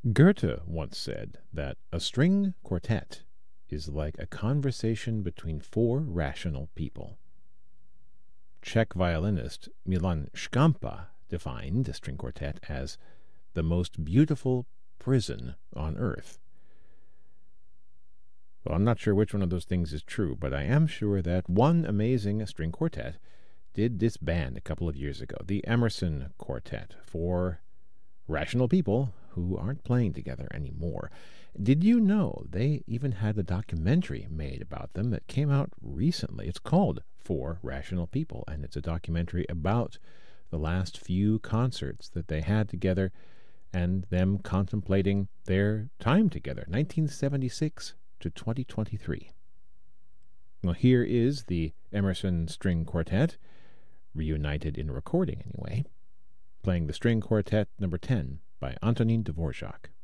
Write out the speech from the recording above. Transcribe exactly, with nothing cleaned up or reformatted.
Goethe once said that a string quartet is like a conversation between four rational people. Czech violinist Milan Škampa defined a string quartet as the most beautiful prison on earth. Well, I'm not sure which one of those things is true, but I am sure that one amazing string quartet did disband a couple of years ago, the Emerson Quartet, for rational people who aren't playing together anymore. Did you know they even had a documentary made about them that came out recently? It's called Four Rational People, and it's a documentary about the last few concerts that they had together and them contemplating their time together, nineteen seventy-six to twenty twenty-three. Well, here is the Emerson String Quartet, reunited in recording anyway, playing the String Quartet number ten by Antonin Dvorak.